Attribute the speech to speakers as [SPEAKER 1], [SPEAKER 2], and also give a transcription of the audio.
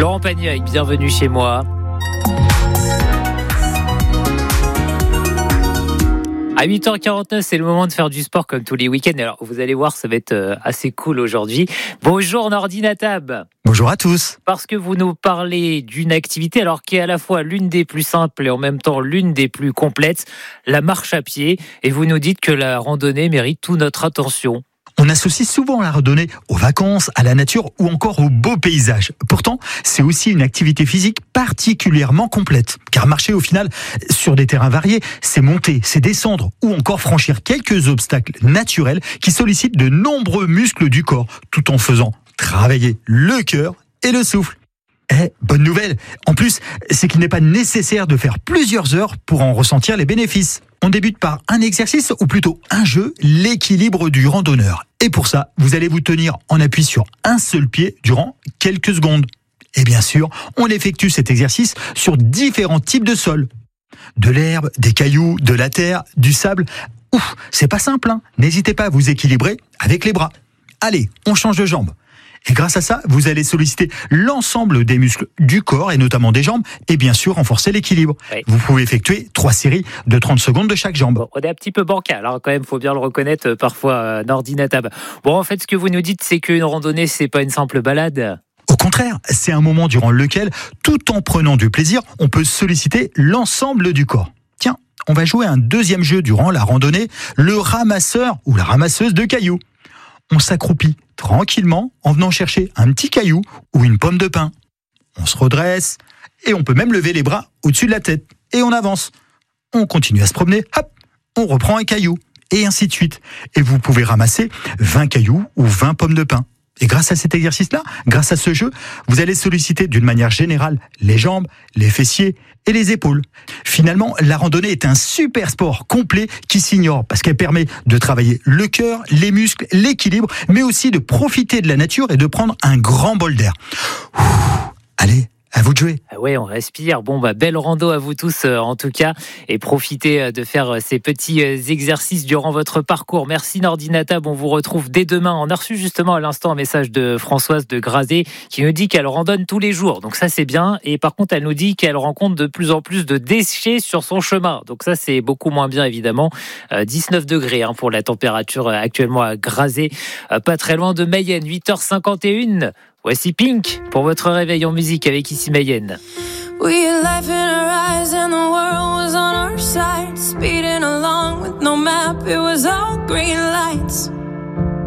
[SPEAKER 1] Laurent Pagnac, bienvenue chez moi. À 8h49, c'est le moment de faire du sport comme tous les week-ends. Alors, vous allez voir, ça va être assez cool aujourd'hui. Bonjour Nordinatab.
[SPEAKER 2] Bonjour à tous.
[SPEAKER 1] Parce que vous nous parlez d'une activité alors qui est à la fois l'une des plus simples et en même temps l'une des plus complètes, la marche à pied. Et vous nous dites que la randonnée mérite toute notre attention.
[SPEAKER 2] On associe souvent la randonnée aux vacances, à la nature ou encore aux beaux paysages. Pourtant, c'est aussi une activité physique particulièrement complète. Car marcher au final sur des terrains variés, c'est monter, c'est descendre ou encore franchir quelques obstacles naturels qui sollicitent de nombreux muscles du corps tout en faisant travailler le cœur et le souffle. Bonne nouvelle. En plus, c'est qu'il n'est pas nécessaire de faire plusieurs heures pour en ressentir les bénéfices. On débute par un exercice ou plutôt un jeu, l'équilibre du randonneur. Et pour ça, vous allez vous tenir en appui sur un seul pied durant quelques secondes. Et bien sûr, on effectue cet exercice sur différents types de sols. De l'herbe, des cailloux, de la terre, du sable. C'est pas simple, hein. N'hésitez pas à vous équilibrer avec les bras. Allez, on change de jambe. Et grâce à ça, vous allez solliciter l'ensemble des muscles du corps et notamment des jambes et bien sûr renforcer l'équilibre. Oui. Vous pouvez effectuer 3 séries de 30 secondes de chaque jambe.
[SPEAKER 1] Bon, on est un petit peu bancal, hein, quand même, faut bien le reconnaître parfois, Nordinatab. Bon, en fait, ce que vous nous dites, c'est qu'une randonnée, c'est pas une simple balade.
[SPEAKER 2] Au contraire, c'est un moment durant lequel, tout en prenant du plaisir, on peut solliciter l'ensemble du corps. Tiens, on va jouer un deuxième jeu durant la randonnée, le ramasseur ou la ramasseuse de cailloux. On s'accroupit tranquillement en venant chercher un petit caillou ou une pomme de pin. On se redresse et on peut même lever les bras au-dessus de la tête. Et on avance. On continue à se promener, hop, on reprend un caillou. Et ainsi de suite. Et vous pouvez ramasser 20 cailloux ou 20 pommes de pin. Et grâce à cet exercice-là, grâce à ce jeu, vous allez solliciter d'une manière générale les jambes, les fessiers et les épaules. Finalement, la randonnée est un super sport complet qui s'ignore parce qu'elle permet de travailler le cœur, les muscles, l'équilibre, mais aussi de profiter de la nature et de prendre un grand bol d'air. Allez, à vous de jouer.
[SPEAKER 1] Ah ouais, on respire. Bon, belle rando à vous tous en tout cas et profitez de faire ces petits exercices durant votre parcours. Merci Nordinatab, on vous retrouve dès demain. On a reçu justement à l'instant un message de Françoise de Grazé qui nous dit qu'elle randonne tous les jours. Donc ça c'est bien et par contre elle nous dit qu'elle rencontre de plus en plus de déchets sur son chemin. Donc ça c'est beaucoup moins bien évidemment. 19 degrés pour la température actuellement à Grazé, pas très loin de Mayenne. 8h51. Voici Pink pour votre réveil en musique avec ici Mayenne.
[SPEAKER 3] We had life in our eyes and the world was on our side, speeding along with no map, it was all green lights.